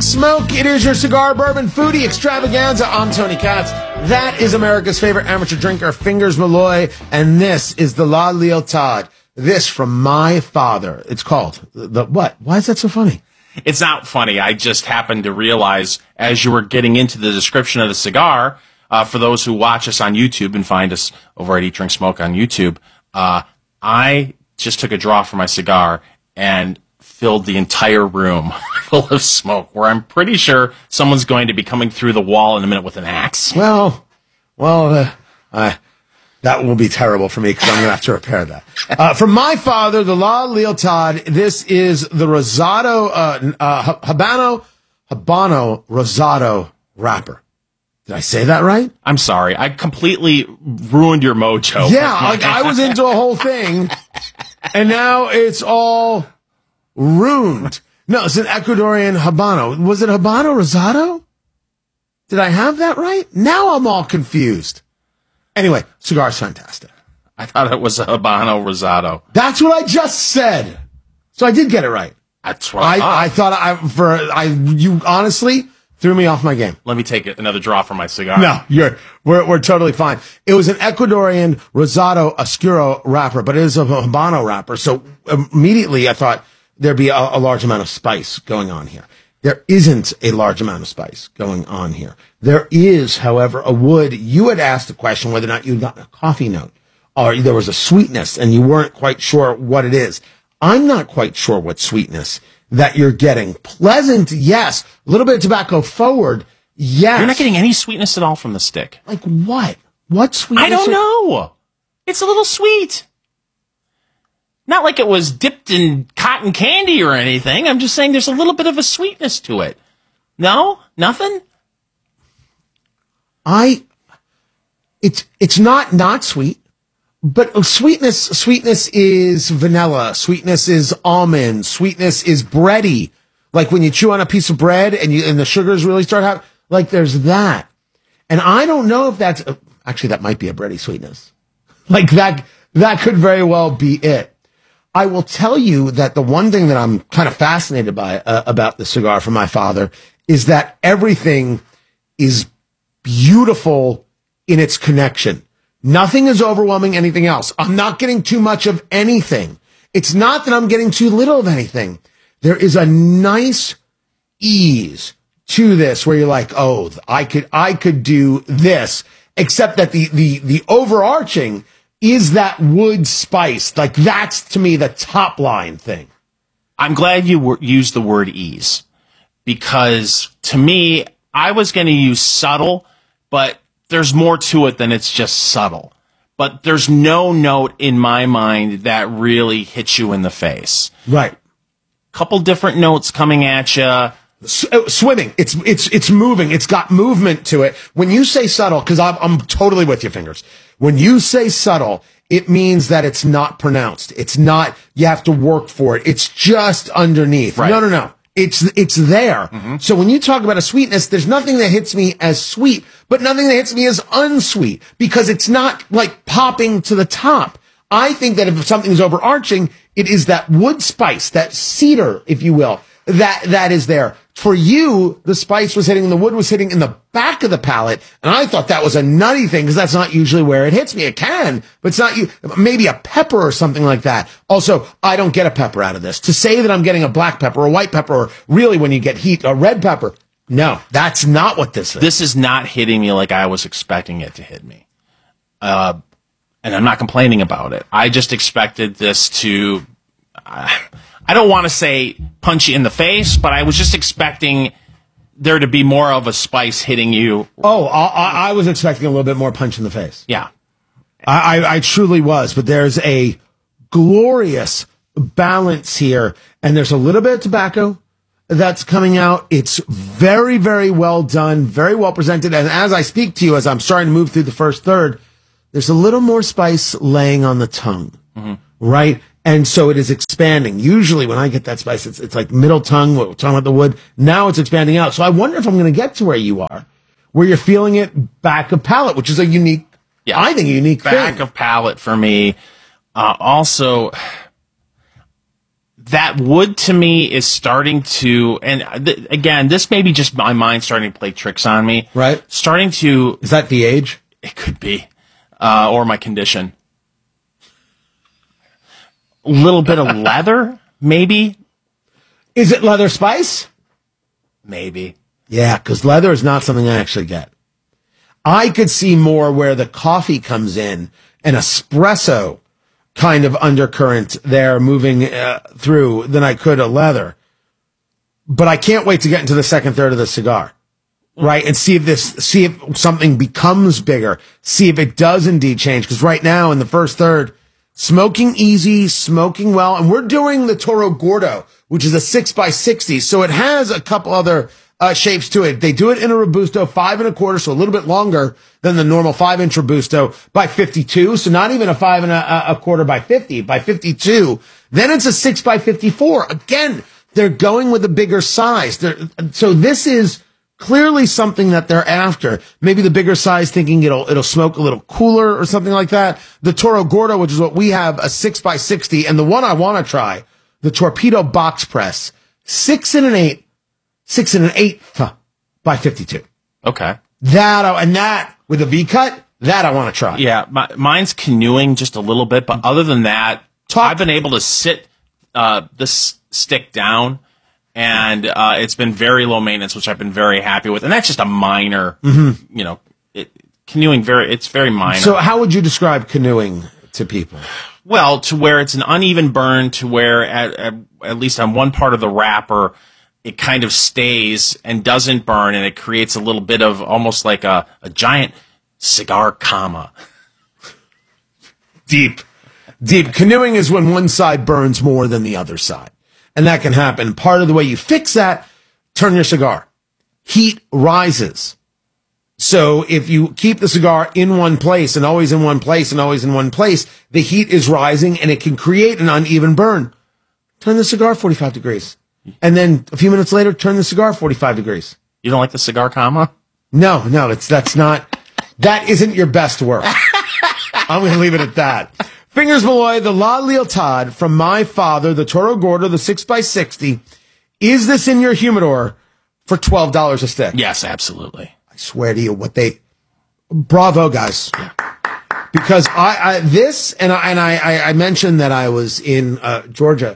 Smoke. It is your cigar bourbon foodie extravaganza. I'm Tony Katz. That is America's favorite amateur drinker, Fingers Malloy, and this is the La Leotard. This from my father. It's called the what? Why is that so funny? It's not funny. I just happened to realize as you were getting into the description of the cigar, for those who watch us on YouTube and find us over at Eat, Drink, Smoke on YouTube, I just took a draw from my cigar and filled the entire room full of smoke, where I'm pretty sure someone's going to be coming through the wall in a minute with an axe. Well, that will be terrible for me because I'm going to have to repair that. From my father, the La Leotard, this is the Rosado, Habano Rosado wrapper. Did I say that right? I'm sorry. I completely ruined your mojo. Yeah, like I was into a whole thing, and now it's all ruined. No, it's an Ecuadorian Habano. Was it Habano Rosado? Did I have that right? Now I'm all confused. Anyway, cigar's fantastic. I thought it was a Habano Rosado. That's what I just said. So I did get it right. That's what I thought you honestly threw me off my game. Let me take another draw from my cigar. No, we're totally fine. It was an Ecuadorian Rosado Oscuro wrapper, but it is a Habano wrapper. So immediately I thought there'd be a large amount of spice going on here. There isn't a large amount of spice going on here. There is, however, a wood. You had asked the question whether or not you got a coffee note or there was a sweetness and you weren't quite sure what it is. I'm not quite sure what sweetness that you're getting. Pleasant, yes. A little bit of tobacco forward, yes. You're not getting any sweetness at all from the stick. Like what? What sweetness? I don't know. It's a little sweet. Not like it was dipped in cotton candy or anything. I'm just saying there's a little bit of a sweetness to it. No? Nothing? It's not sweet, but sweetness is vanilla. Sweetness is almond. Sweetness is bready. Like when you chew on a piece of bread and the sugars really start happening. Like there's that. And I don't know if that's, actually that might be a bready sweetness. Like that could very well be it. I will tell you that the one thing that I'm kind of fascinated by about the cigar from my father is that everything is beautiful in its connection. Nothing is overwhelming anything else. I'm not getting too much of anything. It's not that I'm getting too little of anything. There is a nice ease to this where you're like, oh, I could do this, except that the overarching is that wood spice. Like that's to me the top line thing. I'm glad you used the word ease because to me, I was going to use subtle, but there's more to it than it's just subtle. But there's no note in my mind that really hits you in the face. Right. Couple different notes coming at you. Swimming. It's moving. It's got movement to it. When you say subtle, because I'm totally with you, Fingers. When you say subtle, it means that it's not pronounced. It's not, you have to work for it. It's just underneath. Right. No. It's there. Mm-hmm. So when you talk about a sweetness, there's nothing that hits me as sweet, but nothing that hits me as unsweet because it's not like popping to the top. I think that if something is overarching, it is that wood spice, that cedar, if you will, that is there. For you, the spice was hitting, the wood was hitting in the back of the palate, and I thought that was a nutty thing because that's not usually where it hits me. It can, but it's not maybe a pepper or something like that. Also, I don't get a pepper out of this. To say that I'm getting a black pepper or a white pepper, or really when you get heat, a red pepper, no, that's not what this is. This is not hitting me like I was expecting it to hit me. And I'm not complaining about it. I just expected this to... I don't want to say punch you in the face, but I was just expecting there to be more of a spice hitting you. Oh, I was expecting a little bit more punch in the face. Yeah. I truly was, but there's a glorious balance here, and there's a little bit of tobacco that's coming out. It's very, very well done, very well presented, and as I speak to you, as I'm starting to move through the first third, there's a little more spice laying on the tongue, right? And so it is expanding. Usually when I get that spice, it's like middle tongue, we're talking about the wood. Now it's expanding out. So I wonder if I'm going to get to where you are, where you're feeling it back of palate, which is a unique, I think a unique back thing. of palate for me. Also, that wood to me is starting to, and again, this may be just my mind starting to play tricks on me. Right. Starting to. Is that the age? It could be. Or my condition. A little bit of leather, maybe. Is it leather spice? Maybe. Yeah, because leather is not something I actually get. I could see more where the coffee comes in, an espresso kind of undercurrent there moving through than I could a leather. But I can't wait to get into the second third of the cigar, right? And see if something becomes bigger, see if it does indeed change. Because right now in the first third, smoking easy, smoking well. And we're doing the Toro Gordo, which is a 6x60. So it has a couple other shapes to it. They do it in a Robusto 5 1/4, so a little bit longer than the normal 5-inch Robusto by 52. So not even a 5 1/4 by 50, by 52. Then it's a 6x54. Again, they're going with a bigger size. So this is clearly something that they're after. Maybe the bigger size, thinking it'll smoke a little cooler or something like that. The Toro Gordo, which is what we have, a 6x60, and the one I want to try, the Torpedo Box Press, 6 1/8 by 52. Okay. That with a V cut, that I want to try. Yeah, mine's canoeing just a little bit, but other than that, I've been able to sit this stick down, and it's been very low maintenance, which I've been very happy with. And that's just a minor, canoeing. It's very minor. So how would you describe canoeing to people? Well, to where it's an uneven burn, to where at least on one part of the wrapper, it kind of stays and doesn't burn, and it creates a little bit of almost like a giant cigar comma. Deep. Canoeing is when one side burns more than the other side. And that can happen. Part of the way you fix that, turn your cigar. Heat rises. So if you keep the cigar in one place and always in one place and always in one place, the heat is rising and it can create an uneven burn. Turn the cigar 45 degrees. And then a few minutes later, turn the cigar 45 degrees. You don't like the cigar comma? No, that isn't your best work. I'm going to leave it at that. Fingers Malloy, the La Lealtad from my father, the Toro Gordo, the 6x60. Is this in your humidor for $12 a stick? Yes, absolutely. I swear to you, bravo, guys. Yeah. Because I mentioned that I was in Georgia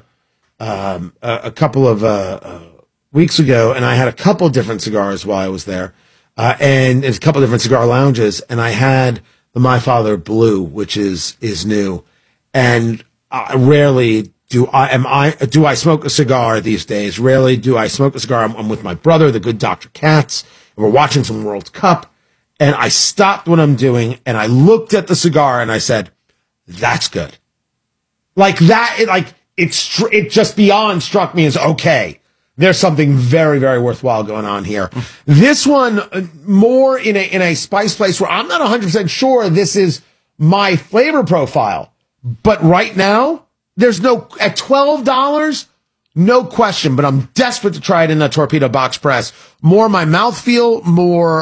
a couple of weeks ago, and I had a couple different cigars while I was there, and a couple different cigar lounges, and I had the My Father Blue, which is new, and rarely do I smoke a cigar these days. Rarely do I smoke a cigar. I'm with my brother, the good Dr. Katz, and we're watching some World Cup, and I stopped what I'm doing, and I looked at the cigar, and I said, "That's good." Like that, it just beyond struck me as okay. There's something very, very worthwhile going on here. This one more in a spice place where I'm not 100% sure this is my flavor profile, but right now there's at $12, no question. But I'm desperate to try it in the Torpedo Box Press. More my mouthfeel, more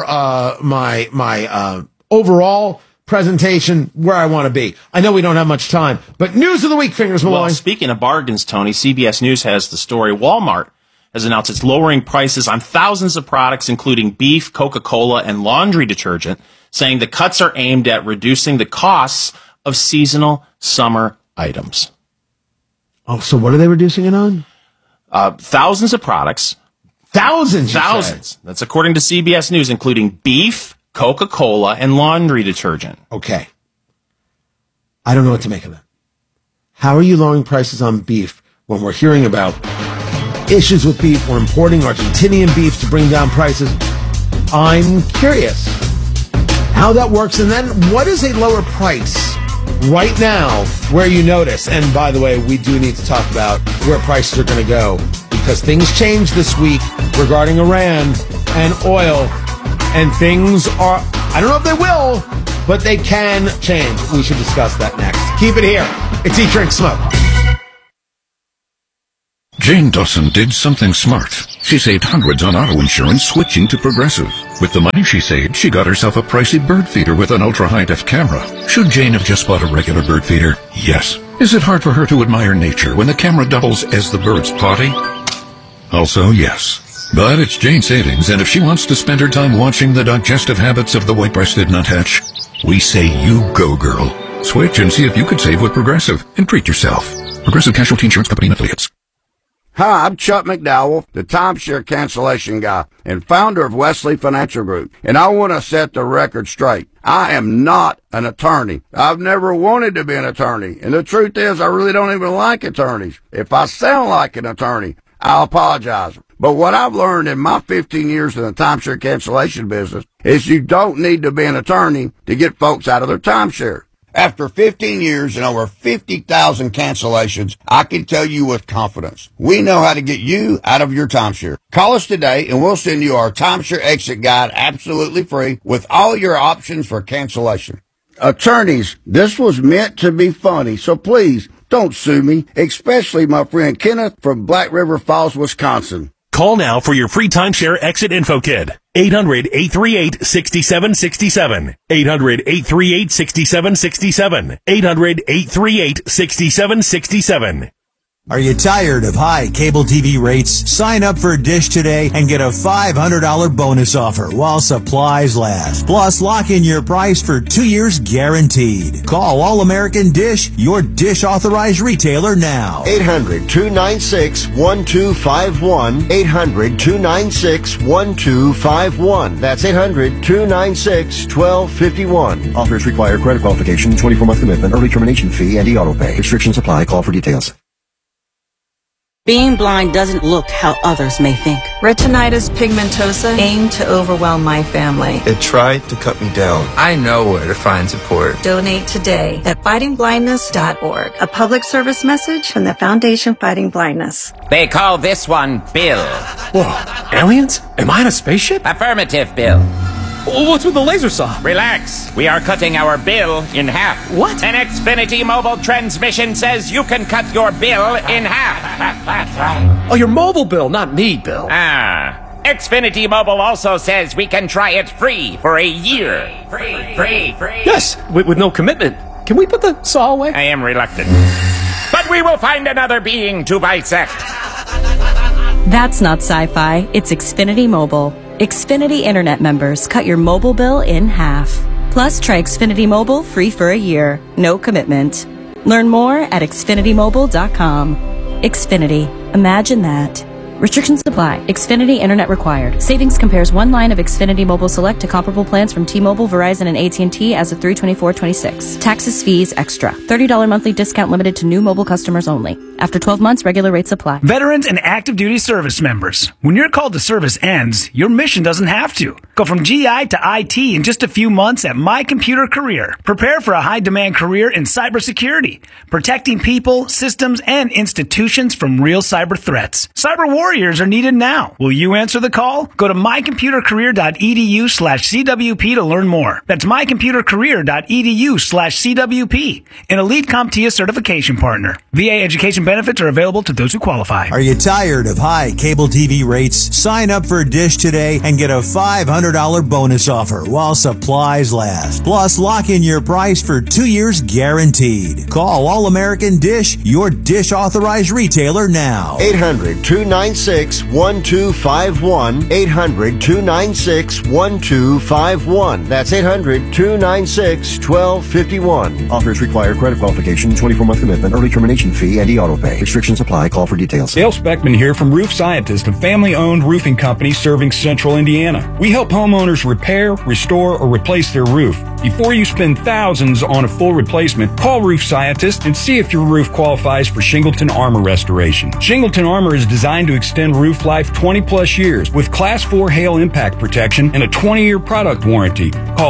my overall presentation where I want to be. I know we don't have much time, but news of the week, Fingers Malloy. Well, speaking of bargains, Tony, CBS News has the story. Walmart has announced it's lowering prices on thousands of products, including beef, Coca-Cola, and laundry detergent, saying the cuts are aimed at reducing the costs of seasonal summer items. Oh, so what are they reducing it on? Thousands of products. Thousands. That's according to CBS News, including beef, Coca-Cola, and laundry detergent. Okay. I don't know what to make of that. How are you lowering prices on beef when we're hearing about issues with beef? We're importing Argentinian beef to bring down prices. I'm curious how that works. And then what is a lower price right now where you notice? And by the way, we do need to talk about where prices are going to go, because things changed this week regarding Iran and oil. And things are, I don't know if they will, but they can change. We should discuss that next. Keep it here. It's Eat, Drink, Smoke. Jane Dawson did something smart. She saved hundreds on auto insurance switching to Progressive. With the money she saved, she got herself a pricey bird feeder with an ultra-high-def camera. Should Jane have just bought a regular bird feeder? Yes. Is it hard for her to admire nature when the camera doubles as the birds potty? Also, yes. But it's Jane Savings, and if she wants to spend her time watching the digestive habits of the white-breasted nuthatch, we say you go, girl. Switch and see if you could save with Progressive and treat yourself. Progressive Casualty Insurance Company and Affiliates. Hi, I'm Chuck McDowell, the timeshare cancellation guy and founder of Wesley Financial Group, and I want to set the record straight. I am not an attorney. I've never wanted to be an attorney, and the truth is I really don't even like attorneys. If I sound like an attorney, I'll apologize. But what I've learned in my 15 years in the timeshare cancellation business is you don't need to be an attorney to get folks out of their timeshare. After 15 years and over 50,000 cancellations, I can tell you with confidence, we know how to get you out of your timeshare. Call us today and we'll send you our timeshare exit guide absolutely free with all your options for cancellation. Attorneys, this was meant to be funny, so please don't sue me, especially my friend Kenneth from Black River Falls, Wisconsin. Call now for your free timeshare exit info kit. 800-838-6767. 800-838-6767. 800-838-6767. Are you tired of high cable TV rates? Sign up for Dish today and get a $500 bonus offer while supplies last. Plus, lock in your price for 2 years guaranteed. Call All American Dish, your Dish authorized retailer now. 800-296-1251. 800-296-1251. That's 800-296-1251. Offers require credit qualification, 24-month commitment, early termination fee, and e-auto pay. Restrictions apply. Call for details. Being blind doesn't look how others may think. Retinitis pigmentosa aimed to overwhelm my family. It tried to cut me down. I know where to find support. Donate today at fightingblindness.org. A public service message from the Foundation Fighting Blindness. They call this one Bill. Whoa, aliens? Am I in a spaceship? Affirmative, Bill. What's with the laser saw? Relax. We are cutting our bill in half. What? An Xfinity mobile transmission says you can cut your bill in half. Oh, your mobile bill, not me, Bill. Xfinity Mobile also says we can try it free for a year. Free. Yes, with no commitment. Can we put the saw away? I am reluctant. But we will find another being to bisect. That's not sci-fi. It's Xfinity Mobile. Xfinity Internet members cut your mobile bill in half. Plus, try Xfinity Mobile free for a year. No commitment. Learn more at XfinityMobile.com. Xfinity. Imagine that. Restrictions apply. Xfinity Internet required. Savings compares one line of Xfinity Mobile Select to comparable plans from T-Mobile, Verizon, and AT&T as of 3/24/26. Taxes, fees, extra. $30 monthly discount limited to new mobile customers only. After 12 months, regular rates apply. Veterans and active duty service members. When your call to service ends, your mission doesn't have to. Go from GI to IT in just a few months at My Computer Career. Prepare for a high-demand career in cybersecurity, protecting people, systems, and institutions from real cyber threats. Cyber warriors are needed now. Will you answer the call? Go to mycomputercareer.edu/CWP to learn more. That's mycomputercareer.edu/CWP. An Elite CompTIA certification partner. VA education benefits are available to those who qualify. Are you tired of high cable TV rates? Sign up for Dish today and get a $500 bonus offer while supplies last. Plus, lock in your price for 2 years guaranteed. Call All American Dish, your Dish authorized retailer now. 800-296-1251. 800-296-1251. That's 800-296-1251. Offers require credit qualification, 24-month commitment, early termination fee, and e-auto pay. Restrictions apply. Call for details. Dale Speckman here from Roof Scientist, a family-owned roofing company serving central Indiana. We help homeowners repair, restore, or replace their roof. Before you spend thousands on a full replacement, call Roof Scientist and see if your roof qualifies for Shingleton Armor restoration. Shingleton Armor is designed to extend roof life 20-plus years with Class 4 hail impact protection and a 20-year product warranty. Call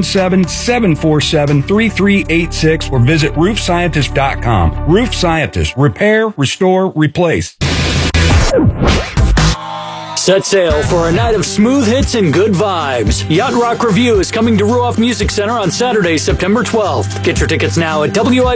317-747-3386 or visit roofscientist.com. Roof Scientist. Repair, restore, replace. Set sail for a night of smooth hits and good vibes. Yacht Rock Review is coming to Ruoff Music Center on Saturday, September 12th. Get your tickets now at WIP